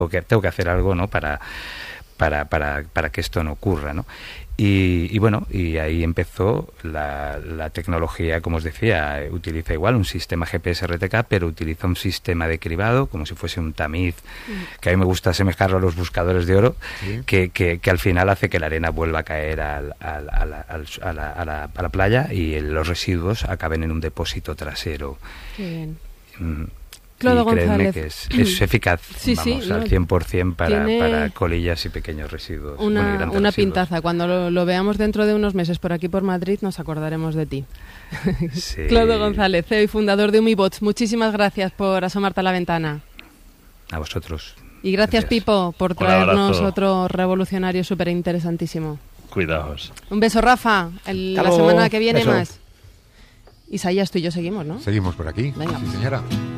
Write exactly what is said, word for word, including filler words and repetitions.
que, tengo que hacer algo, ¿no? Para, para, para, para que esto no ocurra, ¿no? Y, y bueno, y ahí empezó la, la tecnología, como os decía, utiliza igual un sistema G P S R T K, pero utiliza un sistema de cribado, como si fuese un tamiz, mm. que a mí me gusta asemejarlo a los buscadores de oro, ¿sí? que, que, que al final hace que la arena vuelva a caer al, al, a, la, al, a, la, a, la, a la playa y el, los residuos acaben en un depósito trasero. Qué bien. Mm. Clodo y créeme González. que es, es eficaz, sí, vamos, sí, al no, cien por ciento para, tiene para colillas y pequeños residuos. Una, bueno, y grandes una residuos. pintaza. Cuando lo, lo veamos dentro de unos meses por aquí por Madrid nos acordaremos de ti. Sí. Clodo González, C E O y fundador de Humibots. Muchísimas gracias por asomarte a la ventana. A vosotros. Y gracias, gracias. Pipo, por traernos otro revolucionario súper interesantísimo. Cuidaos. Un beso, Rafa. El, la semana que viene beso. Más. Isaías, tú y yo seguimos, ¿no? Seguimos por aquí. Venga. Sí, señora.